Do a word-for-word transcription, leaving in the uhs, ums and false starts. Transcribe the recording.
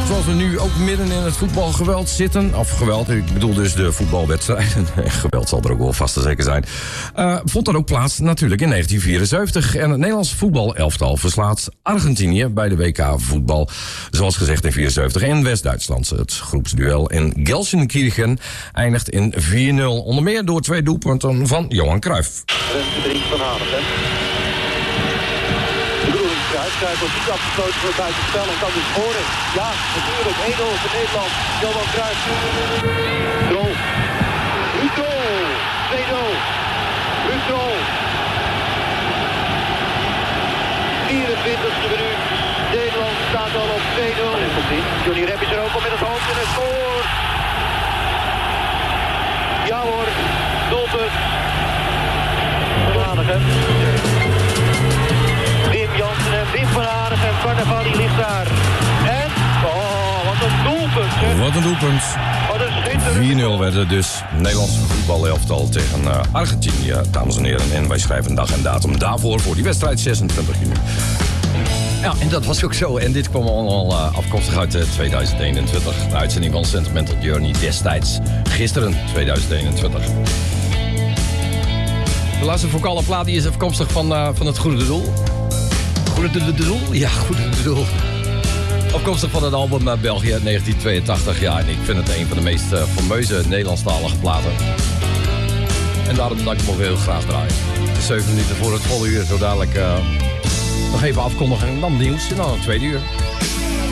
Terwijl we nu ook midden in het voetbalgeweld zitten. Of geweld, ik bedoel dus de voetbalwedstrijden. Geweld zal er ook wel vast te zeker zijn. Uh, vond dat ook plaats natuurlijk in negentien vierenzeventig. En het Nederlands voetbalelftal verslaat Argentinië bij de W K voetbal. Zoals gezegd in vierenzeventig in West-Duitsland. Het groepsduel in Gelsenkirchen eindigt in vier nul. Onder meer door twee doelpunten van Johan Cruijff. Drie van Hanegem. De bedoeling is Cruijff. Cruijff wordt niet afgesloten voor het buitenspel en kan dus scoren. Ja, natuurlijk. één nul voor Nederland. Johan Cruijff. Drol. Ruud Drol. twee nul. Ruud Drol. vierentwintigste minuut. Nederland staat al op twee nul. En komt in. Johnny Rep is er ook al met het hoofd en het scoort. Ja hoor. Doelpunt. Van Hanegem. Wim Jansen en Wim van Hanegem. Carnavali ligt daar. En, oh, wat een doelpunt. Hè? Wat een doelpunt. Wat een schitterend. vier nul werd het dus. Nederlands voetbalelftal tegen uh, Argentinië, dames en heren. En wij schrijven dag en datum daarvoor voor die wedstrijd zesentwintig juni. Ja, en dat was ook zo. En dit kwam allemaal uh, afkomstig uit uh, tweeduizend eenentwintig. De uitzending van Sentimental Journey destijds. Gisteren, tweeduizend eenentwintig. De laatste vocale plaat die is afkomstig van, uh, van het Goede Doel. Goede Doel? Ja, Goede Doel. Afkomstig van het album uh, België uit negentien tweeëntachtig. Ja, en ik vind het een van de meest uh, fameuze Nederlandstalige platen. En daarom dat ik hem ook heel graag draaien. Het is zeven minuten voor het volle uur. Zo dadelijk uh, nog even afkondigen en dan nieuws. En dan een tweede uur.